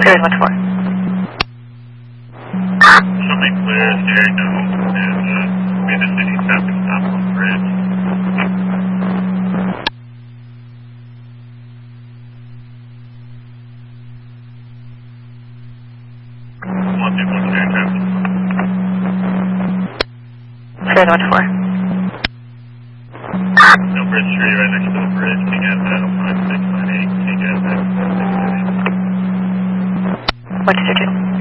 Cleared 1-4. Show me clear, Sierra no, and Mid City traffic stop on bridge. 121 clear traffic. Cleared 1-4. No bridge tree right next to the bridge, King at 5698, King at 5698. 122.